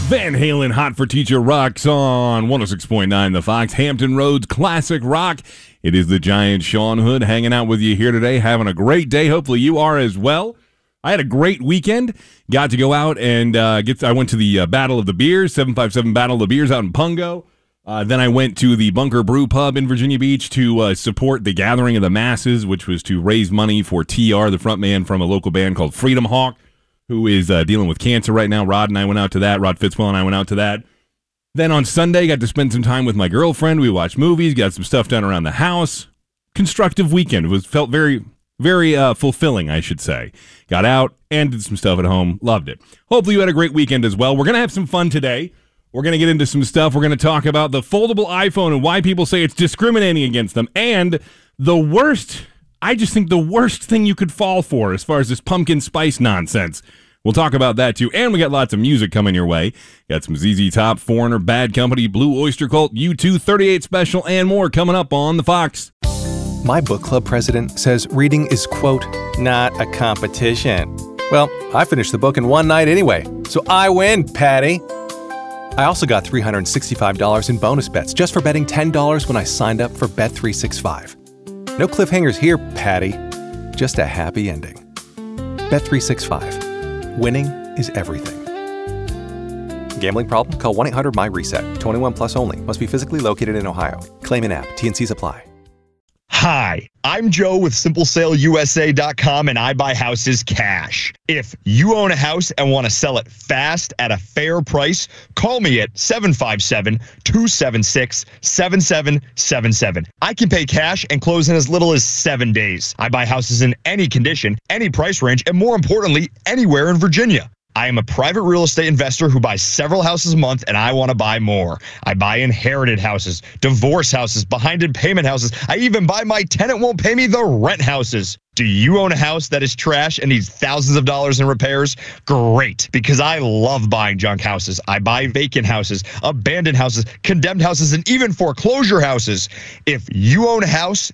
Van Halen, Hot for Teacher, rocks on 106.9 The Fox, Hampton Roads classic rock. It is the giant Sean Hood hanging out with you here today, having a great day. Hopefully you are as well. I had a great weekend. Got to go out and I went to the Battle of the Beers, 757 Battle of the Beers out in Pungo. Then I went to the Bunker Brew Pub in Virginia Beach to support the Gathering of the Masses, which was to raise money for TR, the frontman from a local band called Freedom Hawk, who is dealing with cancer right now. Rod and I went out to that. Rod Fitzwell and I went out to that. Then on Sunday, got to spend some time with my girlfriend. We watched movies, got some stuff done around the house. Constructive weekend. Felt very, very fulfilling, I should say. Got out and did some stuff at home. Loved it. Hopefully you had a great weekend as well. We're going to have some fun today. We're going to get into some stuff. We're going to talk about the foldable iPhone and why people say it's discriminating against them. And I just think the worst thing you could fall for as far as this pumpkin spice nonsense. We'll talk about that too. And we got lots of music coming your way. Got some ZZ Top, Foreigner, Bad Company, Blue Oyster Cult, U2, 38 Special, and more coming up on The Fox. My book club president says reading is, quote, not a competition. Well, I finished the book in one night anyway, so I win, Patty. I also got $365 in bonus bets just for betting $10 when I signed up for Bet365. No cliffhangers here, Patty. Just a happy ending. Bet365. Winning is everything. Gambling problem? Call 1-800-MY-RESET. 21 plus only. Must be physically located in Ohio. Claim in app. T&Cs apply. Hi, I'm Joe with SimpleSaleUSA.com, and I buy houses cash. If you own a house and want to sell it fast at a fair price, call me at 757-276-7777. I can pay cash and close in as little as 7 days. I buy houses in any condition, any price range, and more importantly, anywhere in Virginia. I am a private real estate investor who buys several houses a month, and I want to buy more. I buy inherited houses, divorce houses, behind in payment houses. I even buy my tenant won't pay me the rent houses. Do you own a house that is trash and needs thousands of dollars in repairs? Great, because I love buying junk houses. I buy vacant houses, abandoned houses, condemned houses, and even foreclosure houses. If you own a house